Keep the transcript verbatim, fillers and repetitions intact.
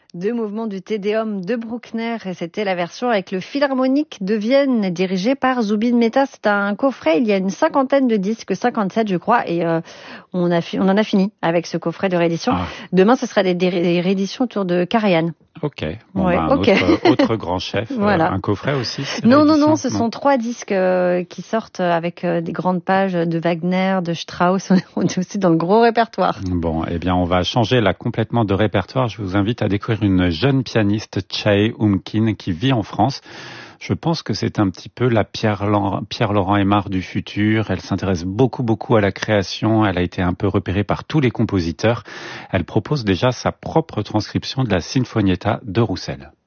deux mouvements du Te Deum de Bruckner, et c'était la version avec le Philharmonique de Vienne, dirigé par Zubin Mehta. C'est un coffret, il y a une cinquantaine de disques, cinquante-sept je crois, et euh, on, a fi- on en a fini avec ce coffret de réédition. Ah. Demain, ce sera des, des, des rééditions autour de Karajan. Ok, bon, ouais, bah, un okay. autre, autre grand chef, voilà. euh, un coffret aussi. Non, non, non, ce non. sont trois disques euh, qui sortent avec euh, des grandes pages de Wagner, de Strauss. On est aussi dans le gros répertoire. Bon, eh bien, on va changer là complètement de répertoire. Je vous invite à découvrir une jeune pianiste, Chae Um-kin, qui vit en France. Je pense que c'est un petit peu la Pierre-Laurent, Pierre-Laurent Aimard du futur. Elle s'intéresse beaucoup, beaucoup à la création. Elle a été un peu repérée par tous les compositeurs. Elle propose déjà sa propre transcription de la Sinfonietta de Roussel.